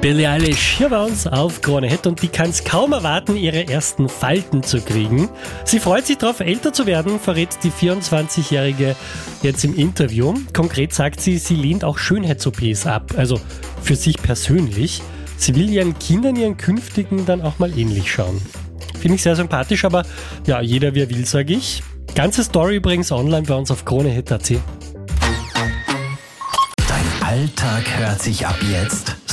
Billie Eilish hier bei uns auf Krone Hit und die kann es kaum erwarten, ihre ersten Falten zu kriegen. Sie freut sich darauf, älter zu werden, verrät die 24-Jährige jetzt im Interview. Konkret sagt sie, sie lehnt auch Schönheits-OPs ab, also für sich persönlich. Sie will ihren Kindern, ihren Künftigen dann auch mal ähnlich schauen. Finde ich sehr sympathisch, aber ja, jeder wie er will, sage ich. Ganze Story übrigens online bei uns auf KroneHit.at. Dein Alltag hört sich ab jetzt